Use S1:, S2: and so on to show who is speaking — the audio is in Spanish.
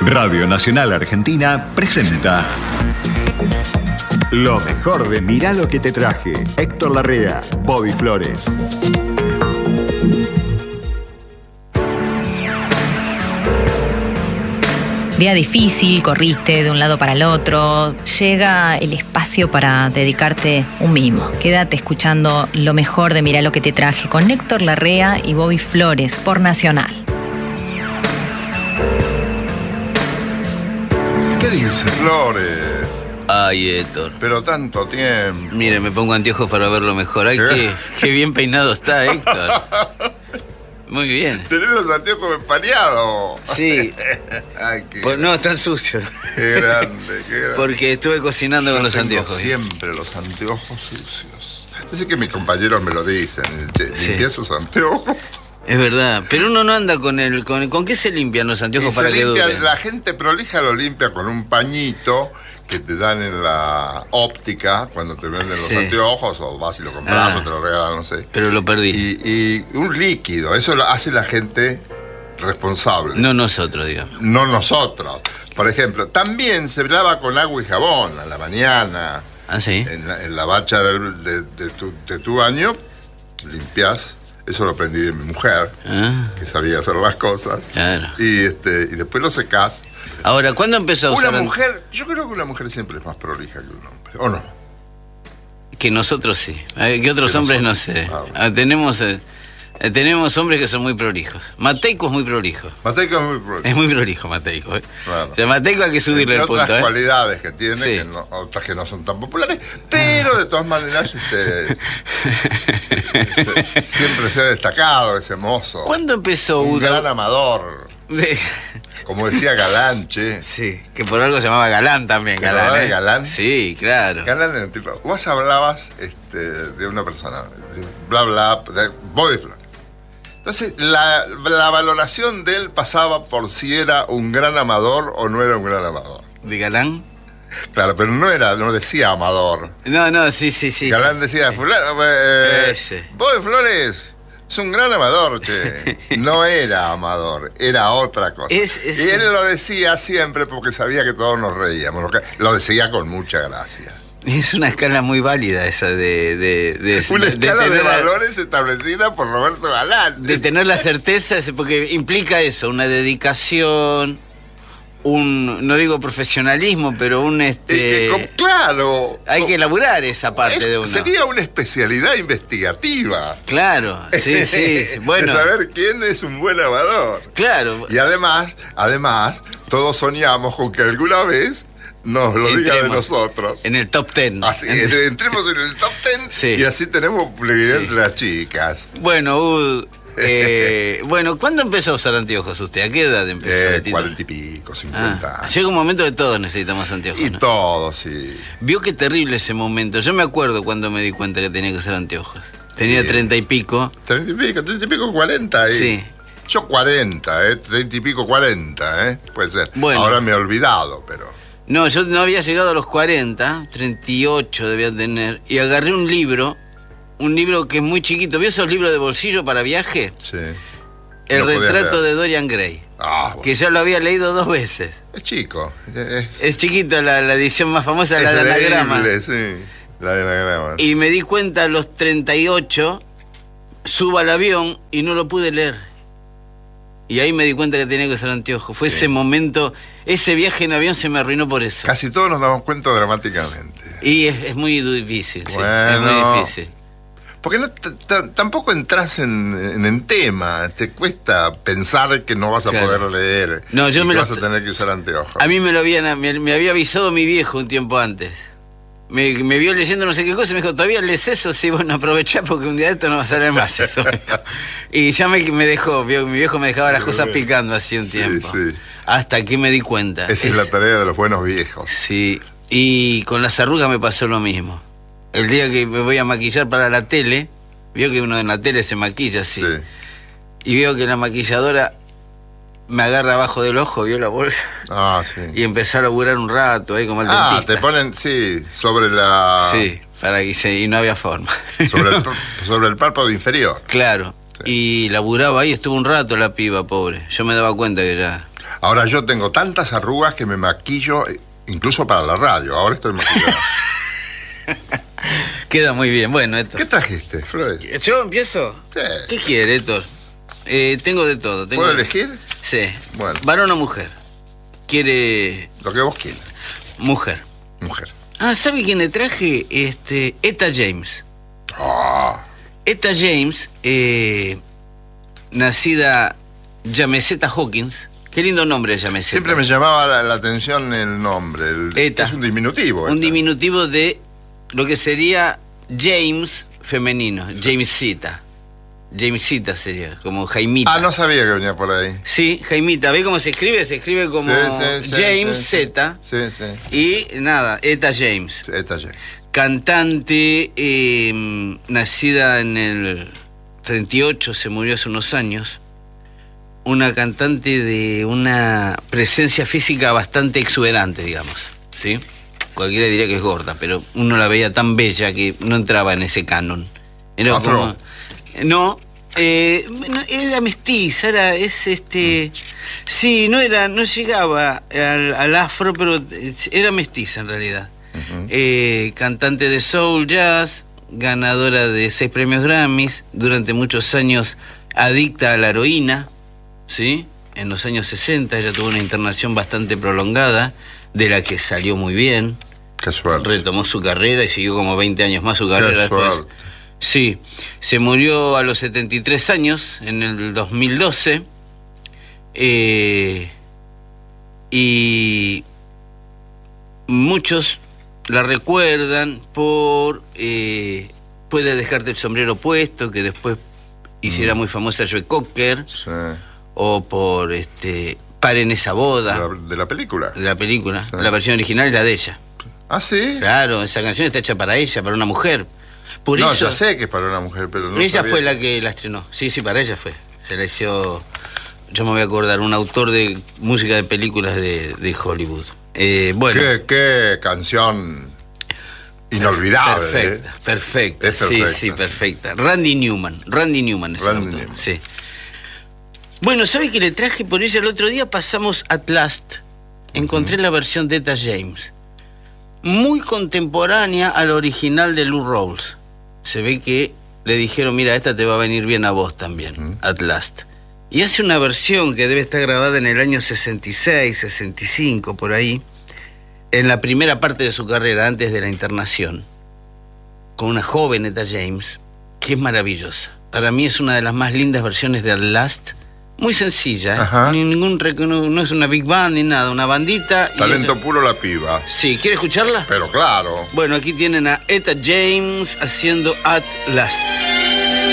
S1: Radio Nacional Argentina presenta lo mejor de Mirá lo que te traje. Héctor Larrea, Bobby Flores.
S2: Día difícil, corriste de un lado para el otro. Llega el espacio para dedicarte un mimo. Quédate escuchando lo mejor de Mirá lo que te traje con Héctor Larrea y Bobby Flores por Nacional.
S3: ¿Qué dice Flores?
S4: Ay, Héctor.
S3: Pero tanto tiempo.
S4: Mire, me pongo anteojos para verlo mejor. Ay, qué bien peinado está, Héctor. Muy bien.
S3: Tenés los anteojos empañados.
S4: Sí.
S3: Ay, qué
S4: Pues no, están sucios.
S3: Qué grande, qué grande.
S4: Porque estuve cocinando
S3: Yo
S4: con los
S3: tengo
S4: anteojos.
S3: siempre los anteojos sucios. Dice que mis compañeros me lo dicen.
S4: Sí.
S3: Limpia esos anteojos.
S4: Es verdad. Pero uno no anda ¿Con qué se limpian los anteojos
S3: Y
S4: para
S3: se
S4: que
S3: limpia,
S4: duren?
S3: la gente prolija lo limpia con un pañito que te dan en la óptica cuando te venden los
S4: Sí.
S3: anteojos, o vas y lo compras o te lo regalan, no sé.
S4: Pero lo perdí.
S3: Y un líquido, eso lo hace la gente responsable.
S4: No nosotros, digamos.
S3: No nosotros. Por ejemplo, también se lava con agua y jabón a la mañana.
S4: ¿Ah, sí?
S3: En la bacha de tu baño, limpias. Eso lo aprendí de mi mujer, que sabía hacer las cosas.
S4: Claro.
S3: Y después lo secás.
S4: Ahora, ¿cuándo empezó a usar?
S3: Una mujer, yo creo que una mujer siempre es más prolija que un hombre, ¿o no?
S4: Que nosotros sí. Que otros
S3: Que
S4: hombres
S3: nosotros.
S4: no sé.
S3: Ah, bueno.
S4: Tenemos hombres que son muy prolijos. Mateico es muy prolijo.
S3: Mateico es muy prolijo.
S4: Es muy prolijo, Mateico.
S3: Claro.
S4: O sea, Mateico hay que subirle
S3: Entre
S4: el punto.
S3: otras cualidades que tiene,
S4: Sí.
S3: que otras que no son tan populares, pero de todas maneras siempre se ha destacado ese mozo.
S4: ¿Cuándo empezó
S3: Un
S4: Udo?
S3: gran amador. Como decía Galán, che.
S4: Sí, que por algo se llamaba Galán también.
S3: ¿Que
S4: Galán,
S3: llamaba
S4: ¿eh?
S3: Galán?
S4: Sí, claro.
S3: Galán era un tipo. Vos hablabas de una persona, bla, bla, de Bobby Flores. Entonces, la valoración de él pasaba por si era un gran amador o no era un gran amador.
S4: ¿De Galán?
S3: Claro, pero no decía amador.
S4: No, sí.
S3: Galán decía,
S4: sí.
S3: fulano,
S4: Ese.
S3: Bobby Flores es un gran amador, che. No era amador, era otra cosa.
S4: Es-
S3: Y él lo decía siempre porque sabía que todos nos reíamos. Lo decía con mucha gracia.
S4: Es una escala muy válida esa de
S3: Una escala de
S4: tener
S3: valores establecida por Roberto Galán.
S4: de tener la certeza, porque implica eso, una dedicación, no digo profesionalismo, pero
S3: Claro.
S4: hay que elaborar esa parte de uno.
S3: Sería una especialidad investigativa.
S4: Claro, sí. Bueno,
S3: De saber quién es un buen amador.
S4: claro.
S3: Y además, todos soñamos con que alguna vez nos lo diga de
S4: Entremos
S3: nosotros.
S4: en el top 10.
S3: Así, entremos en el top 10
S4: Sí.
S3: y así tenemos publicidad
S4: Sí.
S3: entre las chicas.
S4: Bueno, ¿cuándo empezó a usar anteojos usted? ¿A qué edad empezó? Betito?
S3: 40 y pico, 50 años.
S4: Llega un momento que todos necesitamos anteojos,
S3: Y
S4: ¿no?
S3: todo, sí.
S4: Vio qué terrible ese momento. Yo me acuerdo cuando me di cuenta que tenía que usar anteojos. Tenía
S3: Sí.
S4: 30 y pico.
S3: 30 y pico, 40.
S4: Sí.
S3: Yo 40, 30 y pico, 40, puede ser.
S4: Bueno.
S3: Ahora me he olvidado, pero...
S4: No, yo no había llegado a los 40, 38 debía tener, y agarré un libro que es muy chiquito. ¿Vio esos libros de bolsillo para viaje?
S3: Sí.
S4: El
S3: No podías
S4: retrato
S3: leer.
S4: de Dorian Gray,
S3: Ah, bueno.
S4: que ya lo había leído 2 veces.
S3: Es chico.
S4: Es chiquito, la edición más famosa, la de anagrama.
S3: leíble, sí. La de anagrama.
S4: Y me di cuenta a los 38, subo al avión y no lo pude leer. Y ahí me di cuenta que tenía que usar anteojos. Fue
S3: Sí.
S4: ese momento, ese viaje en avión se me arruinó por eso.
S3: Casi todos nos damos cuenta dramáticamente.
S4: Y es muy difícil, sí, es
S3: Bueno.
S4: muy difícil.
S3: Porque tampoco entras en tema. Te cuesta pensar que no vas a
S4: Claro.
S3: poder leer.
S4: No, yo
S3: y
S4: me
S3: que
S4: lo-
S3: vas a tener que usar anteojos.
S4: A mí me había avisado mi viejo un tiempo antes. Me vio leyendo no sé qué cosa y me dijo, ¿todavía lees eso? Sí, bueno, aprovechá porque un día de esto no va a salir más eso. me dijo. Y ya me dejó, mi viejo me dejaba las cosas picando así un
S3: Sí,
S4: tiempo.
S3: sí.
S4: Hasta que me di cuenta.
S3: Esa es la tarea de los buenos viejos.
S4: Sí, y con las arrugas me pasó lo mismo. El día que me voy a maquillar para la tele, vio que uno en la tele se maquilla así.
S3: Sí.
S4: Y veo que la maquilladora me agarra abajo del ojo, vio la bolsa,
S3: Ah, sí.
S4: y empezó a laburar un rato ahí como el dentista.
S3: Te ponen, sí, sobre la...
S4: Sí, para que y no había forma.
S3: Sobre el párpado inferior.
S4: Claro.
S3: Sí.
S4: Y laburaba ahí, estuvo un rato la piba, pobre. Yo me daba cuenta que ya...
S3: Ahora yo tengo tantas arrugas que me maquillo, incluso para la radio. Ahora estoy maquillado.
S4: Queda muy bien. Bueno, Héctor.
S3: ¿Qué trajiste, Flores?
S4: ¿Yo empiezo?
S3: Sí.
S4: ¿Qué quiere, Héctor? Tengo de todo.
S3: ¿Puedo elegir?
S4: Sí.
S3: Bueno.
S4: ¿Varón o mujer? ¿Quiere...?
S3: Lo que vos quieras.
S4: Mujer.
S3: Mujer.
S4: Ah, ¿sabe quién le traje? Etta James.
S3: Ah.
S4: Etta James, nacida Yamesetta Hawkins. Qué lindo nombre es Yamesetta.
S3: Siempre me llamaba la atención el nombre.
S4: Etta.
S3: Es un diminutivo.
S4: Un diminutivo de lo que sería James femenino, Jamesita. Jamesita sería, como Jaimita.
S3: Ah, no sabía que venía por ahí.
S4: Sí, Jaimita. ¿Ve cómo se escribe? Se escribe como James Z.
S3: Sí, sí.
S4: Y nada, Etta James.
S3: Etta James.
S4: Cantante, nacida en el 38, se murió hace unos años. Una cantante de una presencia física bastante exuberante, digamos. ¿Sí? Cualquiera diría que es gorda, pero uno la veía tan bella que no entraba en ese canon. Era
S3: ¿Afro?
S4: como... No, era mestiza, sí, no llegaba al afro, pero era mestiza en realidad. Cantante de soul, jazz, ganadora de 6 premios Grammys, durante muchos años adicta a la heroína, ¿sí? En los años 60 ella tuvo una internación bastante prolongada, de la que salió muy bien.
S3: Qué suerte.
S4: Retomó su carrera y siguió como 20 años más su carrera después.
S3: Suerte.
S4: Sí, se murió a los 73 años, en el 2012, y muchos la recuerdan por Puede dejarte el sombrero puesto, que después hiciera muy famosa Joe Cocker,
S3: Sí.
S4: o por Paren esa boda,
S3: De la película.
S4: de la película.
S3: Sí.
S4: La versión original es la de ella.
S3: Ah, sí.
S4: Claro, esa canción está hecha para ella, para una mujer. Por
S3: No,
S4: eso,
S3: ya sé que es para una mujer, pero no
S4: ella
S3: sabía.
S4: fue la que la estrenó. Sí, para ella fue. Se la hizo, yo me voy a acordar, un autor de música de películas de Hollywood. Bueno.
S3: Qué canción inolvidable.
S4: Perfecta, perfecta.
S3: Es perfecta,
S4: Sí,
S3: sí.
S4: perfecta. Randy Newman es el autor.
S3: Newman.
S4: Sí. Bueno, ¿sabe que le traje por ella el otro día? Pasamos At Last. Encontré la versión de Etta James. Muy contemporánea al original de Lou Rawls. Se ve que le dijeron, mira, esta te va a venir bien a vos también, At Last. Y hace una versión que debe estar grabada en el año 66, 65, por ahí, en la primera parte de su carrera, antes de la internación, con una joven Etta James, que es maravillosa. Para mí es una de las más lindas versiones de At Last. Muy sencilla,
S3: Ajá.
S4: no es una big band ni nada, una bandita. y
S3: Talento puro la piba.
S4: Sí, ¿quiere escucharla?
S3: Pero claro.
S4: Bueno, aquí tienen a Etta James haciendo At Last.